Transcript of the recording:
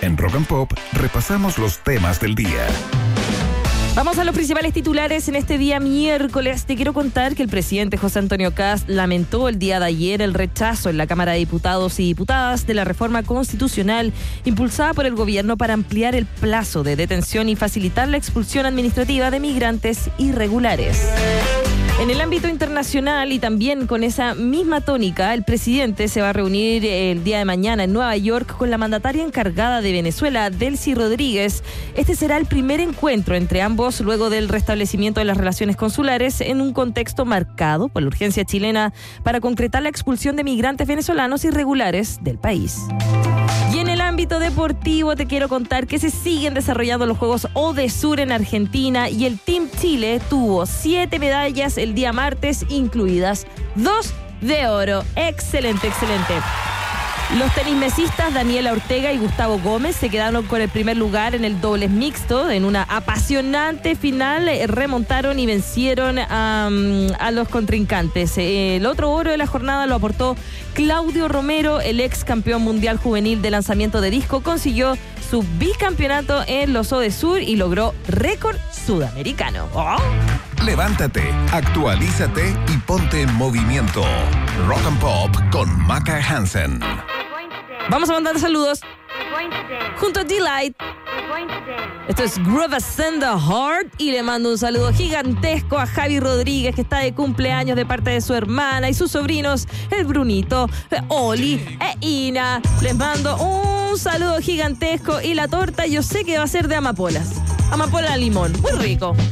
En Rock and Pop repasamos los temas del día. Vamos a los principales titulares en este día miércoles. Te quiero contar que el presidente José Antonio Kast lamentó el día de ayer el rechazo en la Cámara de Diputados y Diputadas de la reforma constitucional impulsada por el gobierno para ampliar el plazo de detención y facilitar la expulsión administrativa de migrantes irregulares. En el ámbito internacional y también con esa misma tónica, el presidente se va a reunir el día de mañana en Nueva York con la mandataria encargada de Venezuela, Delcy Rodríguez. Este será el primer encuentro entre ambos luego del restablecimiento de las relaciones consulares en un contexto marcado por la urgencia chilena para concretar la expulsión de migrantes venezolanos irregulares del país. Y en el ámbito deportivo te quiero contar que se siguen desarrollando los Juegos Odesur en Argentina y el Team Chile tuvo 7 medallas el día martes, incluidas 2 de oro. Excelente. Los tenismesistas Daniela Ortega y Gustavo Gómez se quedaron con el primer lugar en el dobles mixto. En una apasionante final remontaron y vencieron a los contrincantes. El otro oro de la jornada lo aportó Claudio Romero, el ex campeón mundial juvenil de lanzamiento de disco. Consiguió su bicampeonato en los Odesur y logró récord sudamericano. Levántate, actualízate y ponte en movimiento. Rock and Pop con Maca Hansen. Vamos a mandar saludos junto a Delight. Esto es Groove in the Heart y le mando un saludo gigantesco a Javi Rodríguez, que está de cumpleaños de parte de su hermana y sus sobrinos, el Brunito, Oli e Ina. Les mando un saludo gigantesco y la torta yo sé que va a ser de amapolas. Amapola limón, muy rico.